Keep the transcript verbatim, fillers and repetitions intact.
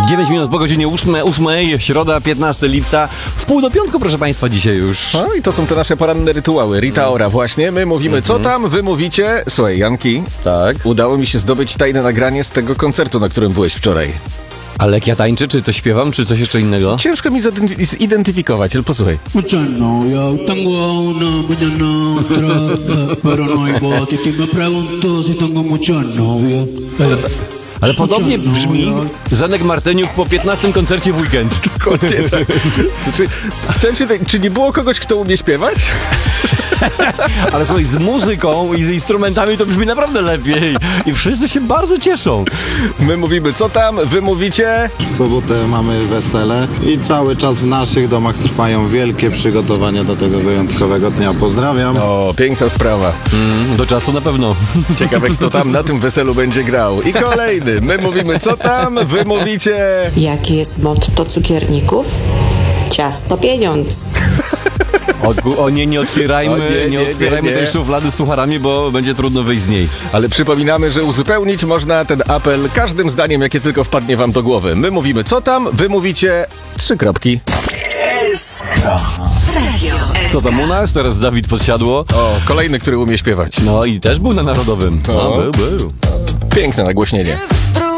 dziewięć minut po godzinie ósmej, środa, piętnastego lipca, w pół do piątku, proszę Państwa, dzisiaj już. No i to są te nasze poranne rytuały. Rita Ora właśnie. My mówimy, co tam, wy mówicie. Słuchaj, Janki, Tak. udało mi się zdobyć tajne nagranie z tego koncertu, na którym byłeś wczoraj. Ale jak ja tańczę, czy to śpiewam, czy coś jeszcze innego? Ciężko mi zidentyf- zidentyfikować, ale posłuchaj. Mucha novia, tengo a una, mañana otra, pero no hay boda. Y me pregunto si tengo mucha novia. Ale podobnie brzmi Zenek Marteniuk po piętnastym koncercie w weekend. Dokładnie tak. Znaczy, chciałem się, czy nie było kogoś, kto umie śpiewać? Ale słuchaj, z muzyką i z instrumentami to brzmi naprawdę lepiej. I wszyscy się bardzo cieszą. My mówimy, co tam, wy mówicie. W sobotę mamy wesele i cały czas w naszych domach trwają wielkie przygotowania do tego wyjątkowego dnia. Pozdrawiam. O, piękna sprawa. Mm, do czasu na pewno. Ciekawe, kto tam na tym weselu będzie grał. I kolejny. My mówimy, co tam, wy mówicie. Jakie jest motto cukierników? Ciasto pieniądz. O, o nie, nie otwierajmy, O nie, nie, nie, nie otwierajmy nie, nie. tej szuflady z sucharami, bo będzie trudno wyjść z niej. Ale przypominamy, że uzupełnić można ten apel każdym zdaniem, jakie tylko wpadnie wam do głowy. My mówimy, co tam, wy mówicie trzy kropki. Co tam u nas? Teraz Dawid Podsiadło. O, kolejny, który umie śpiewać. No i też był na Narodowym. O. No, był, był. Piękne nagłośnienie.